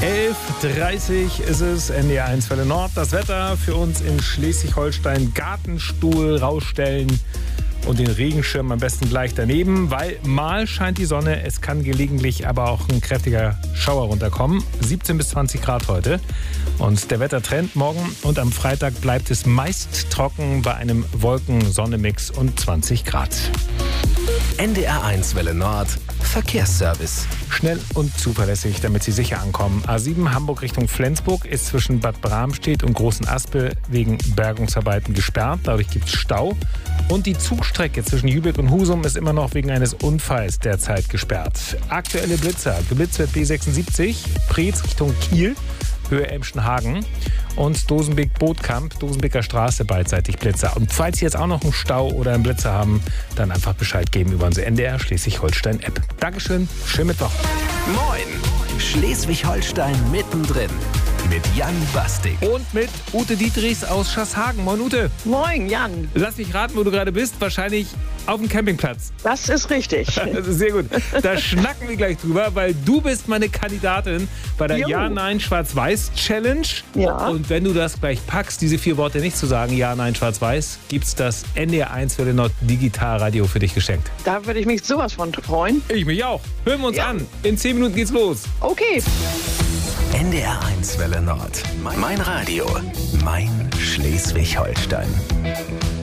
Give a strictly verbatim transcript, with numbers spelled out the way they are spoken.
elf Uhr dreißig ist es, N D R eins Welle Nord. Das Wetter für uns in Schleswig-Holstein: Gartenstuhl rausstellen und den Regenschirm am besten gleich daneben, weil mal scheint die Sonne, es kann gelegentlich aber auch ein kräftiger Schauer runterkommen. siebzehn bis zwanzig Grad heute. Und der Wettertrend: morgen und am Freitag bleibt es meist trocken bei einem Wolken-Sonne-Mix und zwanzig Grad. N D R eins Welle Nord Verkehrsservice. Schnell und zuverlässig, damit Sie sicher ankommen. A sieben Hamburg Richtung Flensburg ist zwischen Bad Bramstedt und Großen Aspel wegen Bergungsarbeiten gesperrt. Dadurch gibt es Stau. Und die Zugstrecke zwischen Jübeck und Husum ist immer noch wegen eines Unfalls derzeit gesperrt. Aktuelle Blitzer: geblitzt wird B sechsundsiebzig, Preetz Richtung Kiel, Höhe Emschenhagen, und Dosenbeek-Bootkamp, Dosenbeker Straße beidseitig Blitzer. Und falls Sie jetzt auch noch einen Stau oder einen Blitzer haben, dann einfach Bescheid geben über unsere N D R Schleswig-Holstein-App. Dankeschön, schönen Mittwoch. Moin, Schleswig-Holstein mittendrin mit Jan Bastik. Und mit Ute Dietrichs aus Schaßhagen. Moin Ute. Moin Jan. Lass mich raten, wo du gerade bist. Wahrscheinlich auf dem Campingplatz. Das ist richtig. Das ist sehr gut. Da schnacken wir gleich drüber, weil du bist meine Kandidatin bei der Jo. Ja-Nein-Schwarz-Weiß-Challenge. Ja. Und wenn du das gleich packst, diese vier Worte nicht zu sagen, Ja-Nein-Schwarz-Weiß, gibt's das N D R eins Welle Nord Digitalradio für dich geschenkt. Da würde ich mich sowas von freuen. Ich mich auch. Hören wir uns Ja. an. In zehn Minuten geht's los. Okay. N D R eins Welle Nord. Mein Radio. Mein Schleswig-Holstein.